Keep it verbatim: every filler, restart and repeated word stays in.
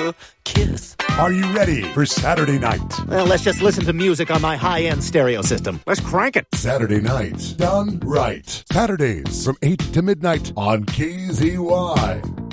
a kiss. Are you ready for Saturday night? Well, let's just listen to music on my high-end stereo system. Let's crank it. Saturday night, done right. Saturdays from eight to midnight on K Z Y.